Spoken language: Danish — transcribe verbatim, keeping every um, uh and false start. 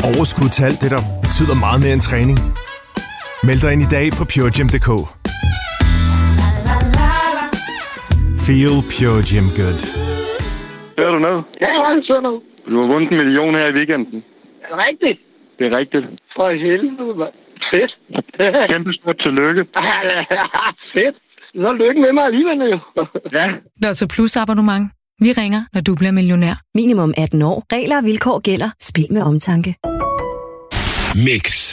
overskud til alt det, der betyder meget mere end træning. Meld dig ind i dag på pure gym punktum d k. Feel Pure Gym Good. Hører du noget? Ja, jeg hører noget. Du har vundet en million her i weekenden. Er det rigtigt? Det er rigtigt. For helvede, mand. Fedt. Kæmpe stort tillykke. Fedt. Så lykke med mig alligevel, jo. Ja. Lotto Plus abonnement. Vi ringer, når du bliver millionær. Minimum atten år. Regler og vilkår gælder. Spil med omtanke. Mix.